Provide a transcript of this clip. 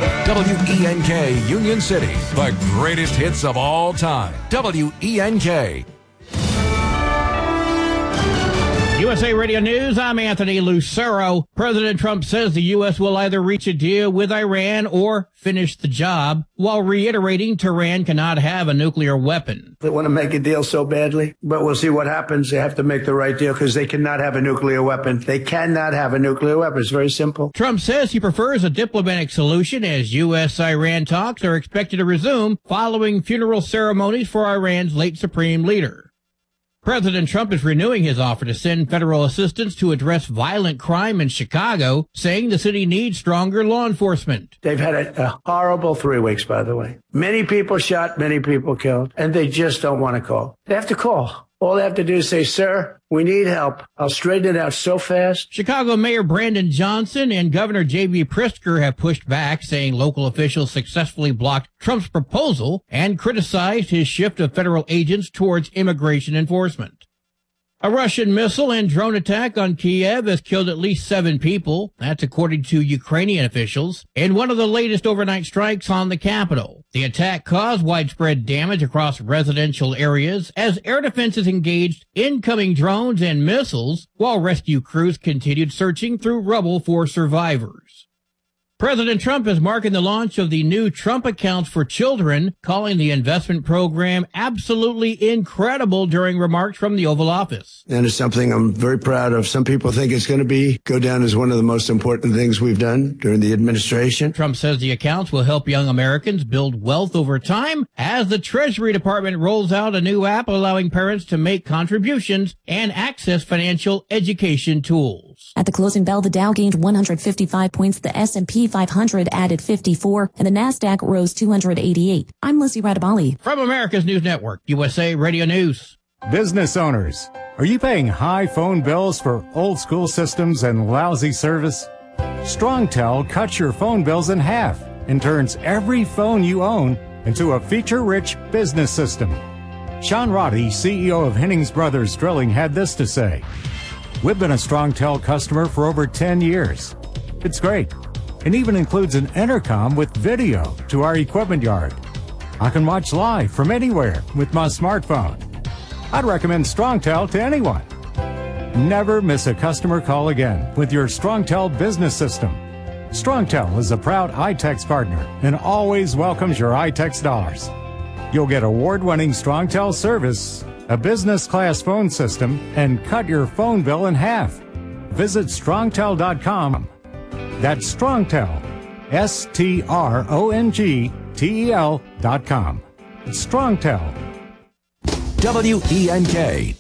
WENK Union City, the greatest hits of all time. WENK. USA Radio News, I'm Anthony Lucero. President Trump says the U.S. will either reach a deal with Iran or finish the job, while reiterating Tehran cannot have a nuclear weapon. They want to make a deal so badly, but we'll see what happens. They have to make the right deal because they cannot have a nuclear weapon. They cannot have a nuclear weapon. It's very simple. Trump says he prefers a diplomatic solution as U.S.-Iran talks are expected to resume following funeral ceremonies for Iran's late supreme leader. President Trump is renewing his offer to send federal assistance to address violent crime in Chicago, saying the city needs stronger law enforcement. They've had a horrible 3 weeks, by the way. Many people shot, many people killed, and they just don't want to call. They have to call. All they have to do is say, sir, we need help. I'll straighten it out so fast. Chicago Mayor Brandon Johnson and Governor J.B. Pritzker have pushed back, saying local officials successfully blocked Trump's proposal and criticized his shift of federal agents towards immigration enforcement. A Russian missile and drone attack on Kiev has killed at least 7 people. That's according to Ukrainian officials, in one of the latest overnight strikes on the capital. The attack caused widespread damage across residential areas as air defenses engaged incoming drones and missiles, while rescue crews continued searching through rubble for survivors. President Trump is marking the launch of the new Trump Accounts for Children, calling the investment program absolutely incredible during remarks from the Oval Office. And it's something I'm very proud of. Some people think it's going to go down as one of the most important things we've done during the administration. Trump says the accounts will help young Americans build wealth over time as the Treasury Department rolls out a new app allowing parents to make contributions and access financial education tools. At the closing bell, the Dow gained 155 points, the S&P 500 added 54, and the NASDAQ rose 288. I'm Lizzie Radabali. From America's News Network, USA Radio News. Business owners, are you paying high phone bills for old school systems and lousy service? StrongTel cuts your phone bills in half and turns every phone you own into a feature-rich business system. Sean Roddy, CEO of Hennings Brothers Drilling, had this to say. We've been a StrongTel customer for over 10 years. It's great. It even includes an intercom with video to our equipment yard. I can watch live from anywhere with my smartphone. I'd recommend StrongTel to anyone. Never miss a customer call again with your StrongTel business system. StrongTel is a proud iTex partner and always welcomes your iTex dollars. You'll get award-winning StrongTel service, a business-class phone system, and cut your phone bill in half. Visit StrongTel.com. That's StrongTel, StrongTel.com. StrongTel. WENK.